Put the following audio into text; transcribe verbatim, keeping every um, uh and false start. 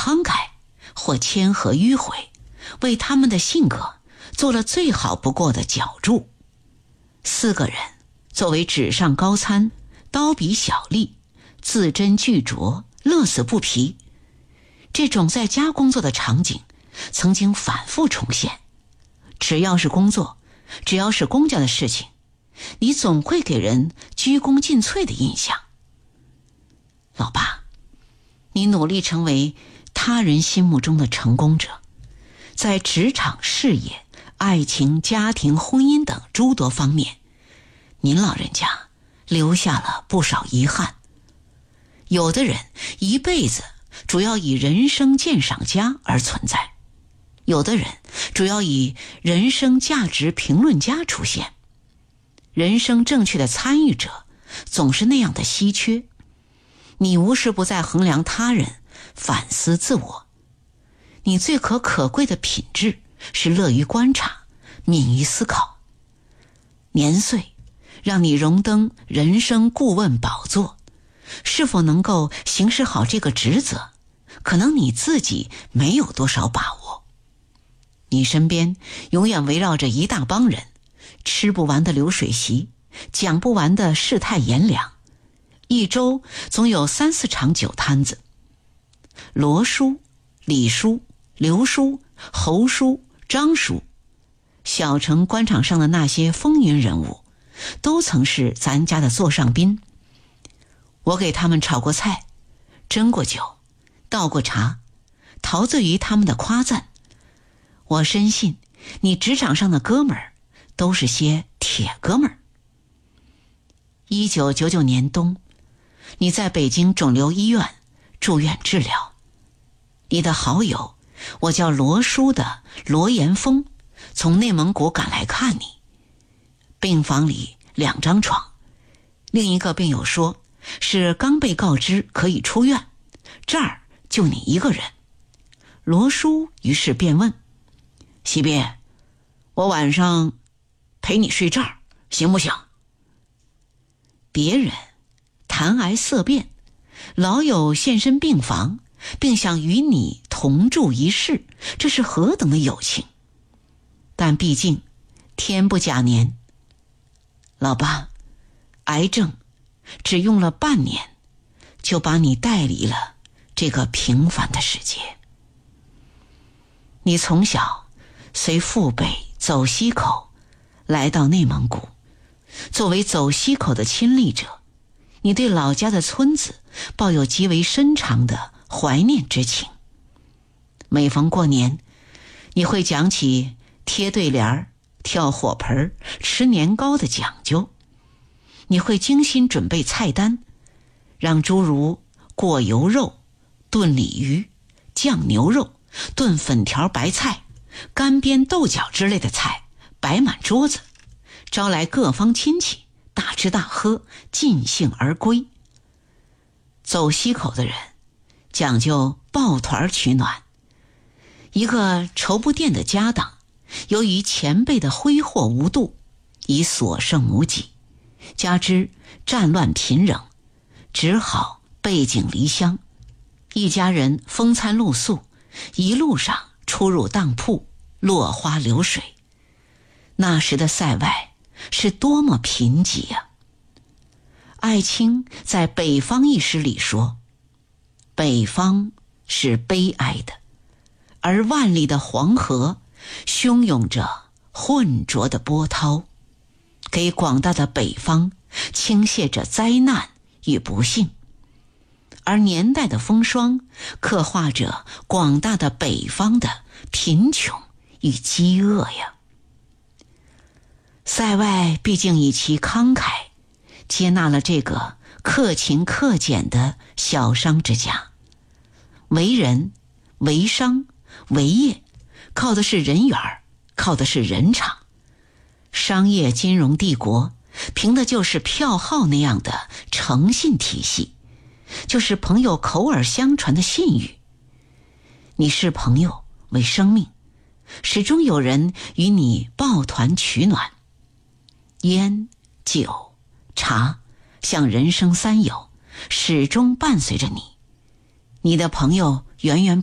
慷慨或谦和迂回，为他们的性格做了最好不过的脚注。四个人作为纸上高参，刀笔小吏，字斟句酌，乐此不疲。这种在家工作的场景曾经反复重现。只要是工作，只要是公家的事情，你总会给人鞠躬尽瘁的印象。老爸，你努力成为他人心目中的成功者，在职场、事业、爱情、家庭、婚姻等诸多方面，您老人家留下了不少遗憾。有的人一辈子主要以人生鉴赏家而存在，有的人主要以人生价值评论家出现。人生正确的参与者总是那样的稀缺，你无时不在衡量他人，反思自我。你最可可贵的品质是乐于观察，敏于思考。年岁让你荣登人生顾问宝座，是否能够行使好这个职责，可能你自己没有多少把握。你身边永远围绕着一大帮人，吃不完的流水席，讲不完的世态炎凉，一周总有三四场酒摊子。罗叔、李叔、刘叔、侯叔、张叔，小城官场上的那些风云人物，都曾是咱家的座上宾。我给他们炒过菜，斟过酒，倒过茶，陶醉于他们的夸赞。我深信你职场上的哥们儿都是些铁哥们儿。一九九九年冬，你在北京肿瘤医院住院治疗，你的好友，我叫罗叔的罗岩峰，从内蒙古赶来看你。病房里两张床，另一个病友说是刚被告知可以出院，这儿就你一个人。罗叔于是便问：西边，我晚上陪你睡这儿行不行？别人谈癌色变，老友现身病房，并想与你同住一室，这是何等的友情。但毕竟天不假年，老爸，癌症只用了半年，就把你带离了这个平凡的世界。你从小随父辈走西口来到内蒙古，作为走西口的亲历者，你对老家的村子抱有极为深长的怀念之情。每逢过年，你会讲起贴对联、跳火盆、吃年糕的讲究。你会精心准备菜单，让诸如过油肉、炖鲤鱼、酱牛肉、炖粉条白菜、干煸豆角之类的菜摆满桌子，招来各方亲戚，大吃大喝，尽兴而归。走西口的人讲究抱团取暖，一个绸布店的家当，由于前辈的挥霍无度，已所剩无几，加之战乱频仍，只好背井离乡。一家人风餐露宿，一路上出入当铺，落花流水。那时的塞外是多么贫瘠呀！艾青在《北方》一诗里说，北方是悲哀的，而万里的黄河汹涌着浑浊的波涛，给广大的北方倾泻着灾难与不幸。而年代的风霜刻画着广大的北方的贫穷与饥饿呀。塞外毕竟以其慷慨接纳了这个克勤克俭的小商之家，为人、为商、为业，靠的是人缘，靠的是人场。商业金融帝国凭的就是票号那样的诚信体系，就是朋友口耳相传的信誉。你视朋友为生命，始终有人与你抱团取暖。烟、酒、茶像人生三友，始终伴随着你。你的朋友源源